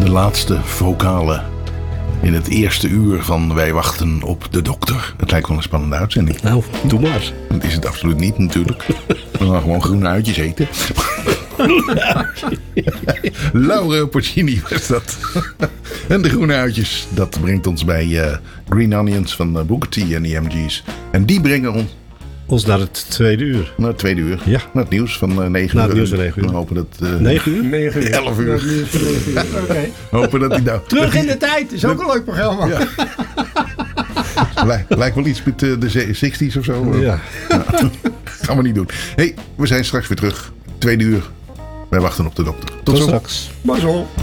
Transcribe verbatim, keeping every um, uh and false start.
De laatste vocale in het eerste uur van Wij wachten op de dokter. Het lijkt wel een spannende uitzending. Nou, doe maar. Dat is het absoluut niet natuurlijk. We gaan gewoon groene uitjes eten. Laura Porcini was dat. En de groene uitjes, dat brengt ons bij uh, Green Onions van uh, Booker T en de M G's. En die brengen ons... Ons naar het tweede uur. Naar het tweede uur. Ja. Naar het nieuws van uh, negen Naar uur. het nieuws van negen uur. We hopen dat... Uh, negen uur? negen uur. elf uur. Oké. Okay. Hopen dat hij nou... Terug in de tijd. Is ook een leuk programma. Ja. Lijkt, lijkt wel iets met uh, de zestig's of zo. Ja. Ja. Gaan we niet doen. Hey, we zijn straks weer terug. Tweede uur. Wij wachten op de dokter. Tot, Tot zo. straks. Maar zo.